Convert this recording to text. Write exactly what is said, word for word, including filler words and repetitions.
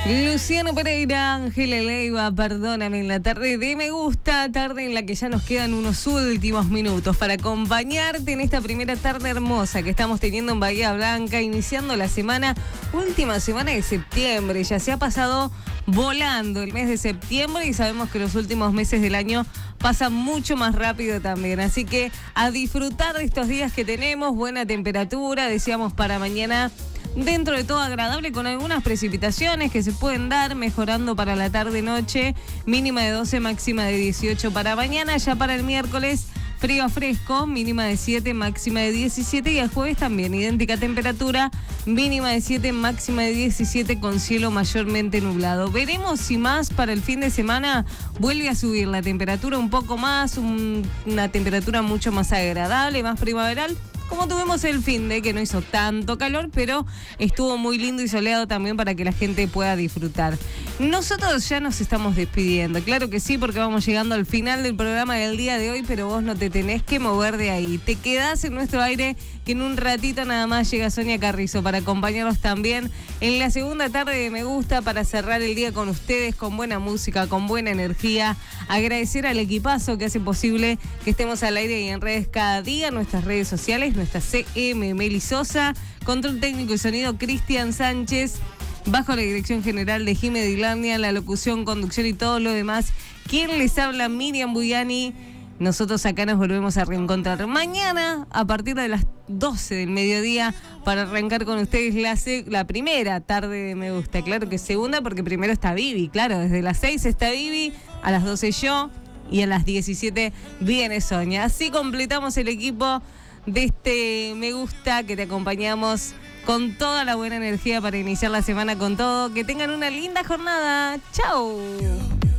Luciano Pereira, Ángela Leiva, perdóname, en la tarde de Me Gusta, tarde en la que ya nos quedan unos últimos minutos para acompañarte en esta primera tarde hermosa que estamos teniendo en Bahía Blanca, iniciando la semana, última semana de septiembre. Ya se ha pasado volando el mes de septiembre y sabemos que los últimos meses del año pasan mucho más rápido también. Así que a disfrutar de estos días que tenemos, buena temperatura, decíamos para mañana. Dentro de todo agradable, con algunas precipitaciones que se pueden dar, mejorando para la tarde-noche, mínima de doce, máxima de dieciocho para mañana. Ya para el miércoles, frío a fresco, mínima de siete, máxima de diecisiete. Y el jueves también, idéntica temperatura, mínima de siete, máxima de diecisiete, con cielo mayormente nublado. Veremos si más para el fin de semana vuelve a subir la temperatura un poco más, un, una temperatura mucho más agradable, más primaveral. Como tuvimos el fin de que no hizo tanto calor, pero estuvo muy lindo y soleado también para que la gente pueda disfrutar. Nosotros ya nos estamos despidiendo, claro que sí, porque vamos llegando al final del programa del día de hoy, pero vos no te tenés que mover de ahí. Te quedás en nuestro aire, que en un ratito nada más llega Sonia Carrizo para acompañarnos también en la segunda tarde de Me Gusta, para cerrar el día con ustedes, con buena música, con buena energía. Agradecer al equipazo que hace posible que estemos al aire y en redes cada día, nuestras redes sociales, nuestra C M Meli Sosa, control técnico y sonido Cristian Sánchez, bajo la dirección general de Jimé Dilania, la locución, conducción y todo lo demás. ¿Quién les habla? Miriam Buyani. Nosotros acá nos volvemos a reencontrar mañana a partir de las doce del mediodía para arrancar con ustedes la, la primera tarde de Me Gusta. Claro que segunda, porque primero está Vivi, claro, desde las seis está Vivi, a las doce yo y a las diecisiete viene Sonia. Así completamos el equipo de este Me Gusta, que te acompañamos con toda la buena energía para iniciar la semana con todo. Que tengan una linda jornada. ¡Chao!